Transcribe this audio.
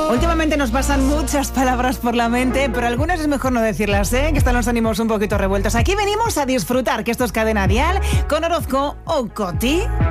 Últimamente nos pasan muchas palabras por la mente, pero algunas es mejor no decirlas, que están los ánimos un poquito revueltos. Aquí venimos a disfrutar, que esto es Cadena Dial, con Orozco o Coti.